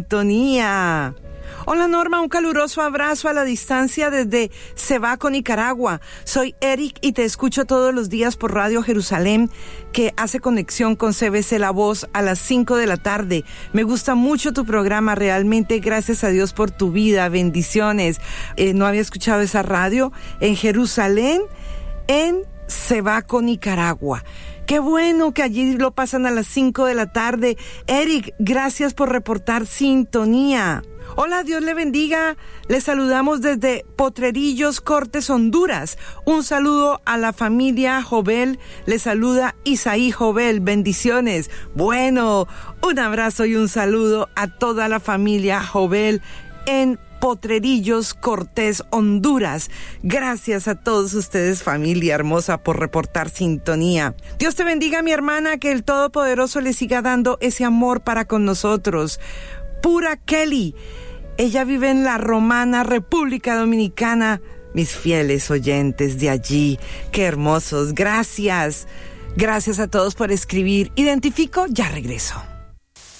sintonía. Hola Norma, un caluroso abrazo a la distancia desde Cebaco, Nicaragua. Soy Eric y te escucho todos los días por Radio Jerusalén, que hace conexión con CBC La Voz a las 5 de la tarde. Me gusta mucho tu programa, realmente gracias a Dios por tu vida, bendiciones. No había escuchado esa radio en Jerusalén, en Cebaco, Nicaragua. Qué bueno que allí lo pasan a las 5 de la tarde. Eric, gracias por reportar sintonía. Hola, Dios le bendiga. Les saludamos desde Potrerillos, Cortes, Honduras. Un saludo a la familia Jovel. Les saluda Isaí Jovel. Bendiciones. Bueno, un abrazo y un saludo a toda la familia Jovel en Potrerillos, Cortés, Honduras. Gracias a todos ustedes, familia hermosa, por reportar sintonía. Dios te bendiga, mi hermana, que el Todopoderoso le siga dando ese amor para con nosotros. Pura Kelly, ella vive en La Romana, República Dominicana. Mis fieles oyentes de allí, qué hermosos. Gracias. Gracias a todos por escribir. Identifico, ya regreso.